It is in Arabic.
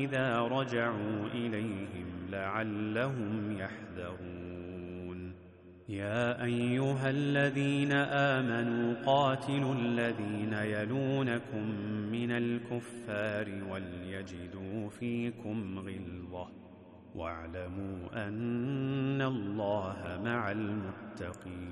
إذا رجعوا إليهم لعلهم يحذرون يا أيها الذين آمنوا قاتلوا الذين يلونكم من الكفار وليجدوا فيكم غلظة واعلموا أن الله مع المتقين